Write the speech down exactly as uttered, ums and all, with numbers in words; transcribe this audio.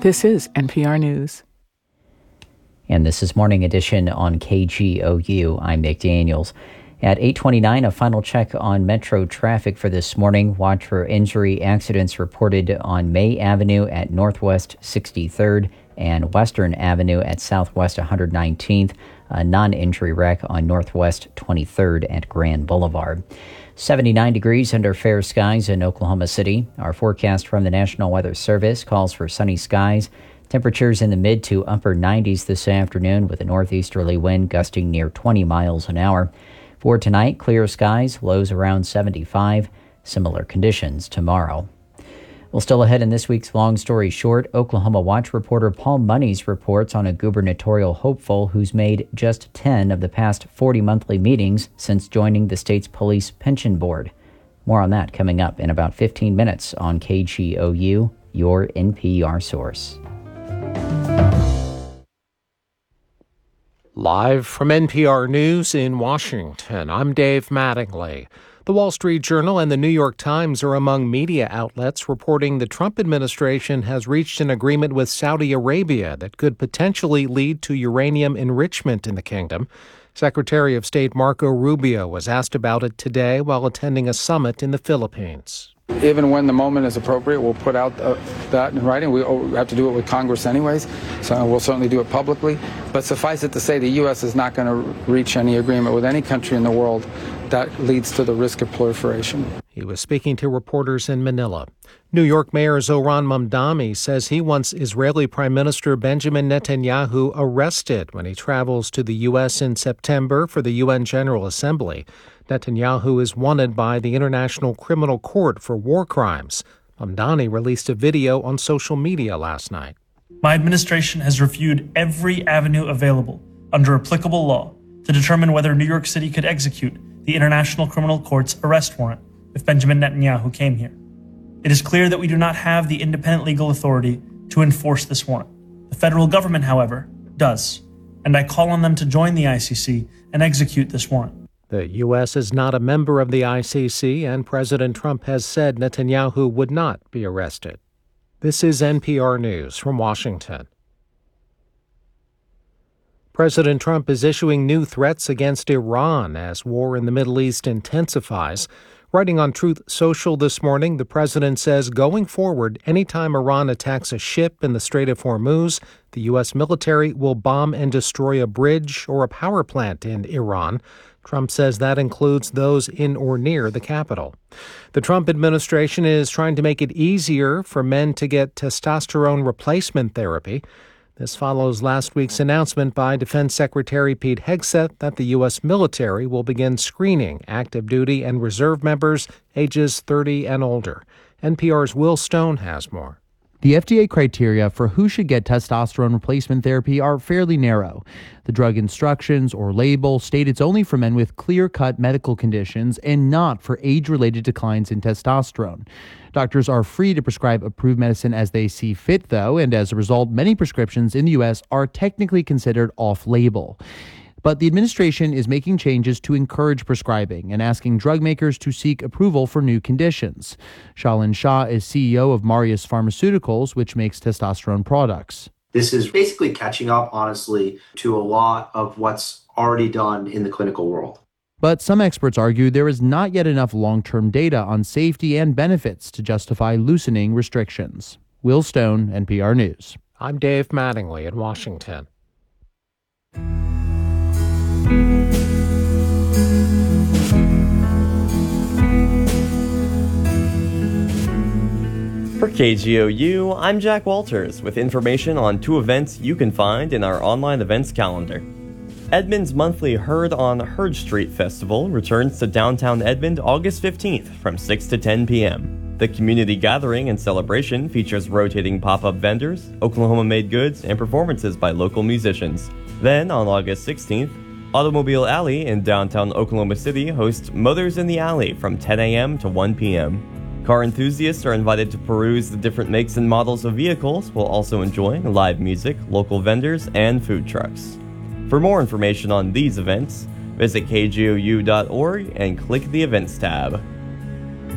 This is N P R News. And this is Morning Edition on K G O U. I'm Nick Daniels. At eight twenty-nine, a final check on Metro traffic for this morning. Watch for injury accidents reported on May Avenue at Northwest sixty-third and Western Avenue at Southwest one hundred nineteenth. A non-injury wreck on Northwest twenty-third at Grand Boulevard. seventy-nine degrees under fair skies in Oklahoma City. Our forecast from the National Weather Service calls for sunny skies. Temperatures in the mid to upper nineties this afternoon with a northeasterly wind gusting near twenty miles an hour. For tonight, clear skies, lows around seventy-five. Similar conditions tomorrow. Well, still ahead in this week's Long Story Short, Oklahoma Watch reporter Paul Muniz reports on a gubernatorial hopeful who's made just ten of the past forty monthly meetings since joining the state's police pension board. More on that coming up in about fifteen minutes on K G O U, your N P R source. Live from N P R News in Washington, I'm Dave Mattingly. The Wall Street Journal and the New York Times are among media outlets reporting the Trump administration has reached an agreement with Saudi Arabia that could potentially lead to uranium enrichment in the kingdom. Secretary of State Marco Rubio was asked about it today while attending a summit in the Philippines. Even when the moment is appropriate, we'll put out uh, that in writing. We have to do it with Congress anyways, so we'll certainly do it publicly. But suffice it to say, the U S is not going to reach any agreement with any country in the world that leads to the risk of proliferation. He was speaking to reporters in Manila. New York Mayor Zohran Mamdani says he wants Israeli Prime Minister Benjamin Netanyahu arrested when he travels to the U S in September for the U N General Assembly. Netanyahu is wanted by the International Criminal Court for war crimes. Mamdani released a video on social media last night. My administration has reviewed every avenue available under applicable law to determine whether New York City could execute the International Criminal Court's arrest warrant if Benjamin Netanyahu came here. It is clear that we do not have the independent legal authority to enforce this warrant. The federal government, however, does, and I call on them to join the I C C and execute this warrant. The U S is not a member of the I C C, and President Trump has said Netanyahu would not be arrested. This is N P R News from Washington. President Trump is issuing new threats against Iran as war in the Middle East intensifies. Writing on Truth Social this morning, the president says going forward, anytime Iran attacks a ship in the Strait of Hormuz, the U S military will bomb and destroy a bridge or a power plant in Iran. Trump says that includes those in or near the capital. The Trump administration is trying to make it easier for men to get testosterone replacement therapy. This follows last week's announcement by Defense Secretary Pete Hegseth that the U S military will begin screening active duty and reserve members ages thirty and older. N P R's Will Stone has more. The F D A criteria for who should get testosterone replacement therapy are fairly narrow. The drug instructions or label state it's only for men with clear-cut medical conditions and not for age-related declines in testosterone. Doctors are free to prescribe approved medicine as they see fit, though, and as a result, many prescriptions in the U S are technically considered off-label. But the administration is making changes to encourage prescribing and asking drug makers to seek approval for new conditions. Shalin Shah is C E O of Marius Pharmaceuticals, which makes testosterone products. This is basically catching up, honestly, to a lot of what's already done in the clinical world. But some experts argue there is not yet enough long-term data on safety and benefits to justify loosening restrictions. Will Stone, N P R News. I'm Dave Mattingly in Washington. For K G O U, I'm Jack Walters with information on two events you can find in our online events calendar. Edmond's monthly Herd on Herd Street Festival returns to downtown Edmond August fifteenth from six to ten p.m. The community gathering and celebration features rotating pop-up vendors, Oklahoma-made goods, and performances by local musicians. Then, on August sixteenth, Automobile Alley in downtown Oklahoma City hosts Mothers in the Alley from ten a.m. to one p.m. Car enthusiasts are invited to peruse the different makes and models of vehicles while also enjoying live music, local vendors, and food trucks. For more information on these events, visit K G O U dot org and click the Events tab.